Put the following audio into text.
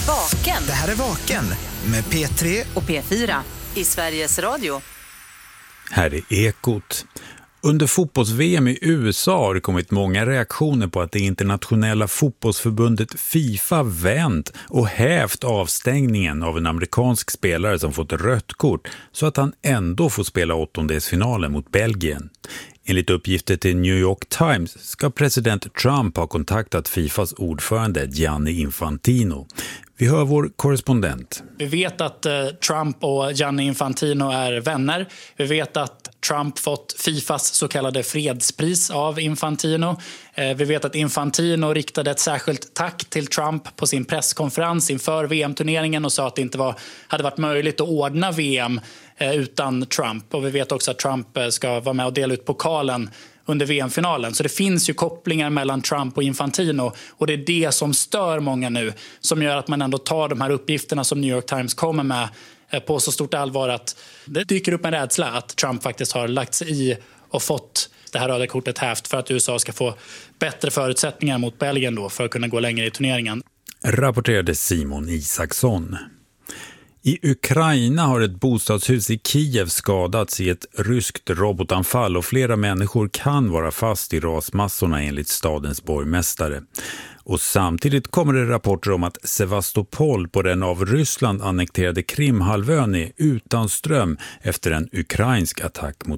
Vaken. Det här är Vaken med P3 och P4 i Sveriges Radio. Här är Ekot. Under fotbolls-VM i USA har det kommit många reaktioner på att det internationella fotbollsförbundet FIFA vänt och hävt avstängningen av en amerikansk spelare som fått rött kort så att han ändå får spela åttondelsfinalen mot Belgien. Enligt uppgifter till New York Times ska president Trump ha kontaktat FIFAs ordförande Gianni Infantino. Vi hör vår korrespondent. Vi vet att Trump och Gianni Infantino är vänner. Vi vet att Trump fått FIFAs så kallade fredspris av Infantino. Vi vet att Infantino riktade ett särskilt tack till Trump på sin presskonferens inför VM-turneringen och sa att det inte hade varit möjligt att ordna VM utan Trump. Och vi vet också att Trump ska vara med och dela ut pokalen under VM-finalen. Så det finns ju kopplingar mellan Trump och Infantino och det är det som stör många nu, som gör att man ändå tar de här uppgifterna som New York Times kommer med på så stort allvar att det dyker upp en rädsla att Trump faktiskt har lagt sig i och fått det här röda kortet hävt för att USA ska få bättre förutsättningar mot Belgien då för att kunna gå längre i turneringen. Rapporterade Simon Isaksson. I Ukraina har ett bostadshus i Kiev skadats i ett ryskt robotanfall och flera människor kan vara fast i rasmassorna enligt stadens borgmästare. Och samtidigt kommer det rapporter om att Sevastopol på den av Ryssland annekterade Krimhalvön är utan ström efter en ukrainsk attack mot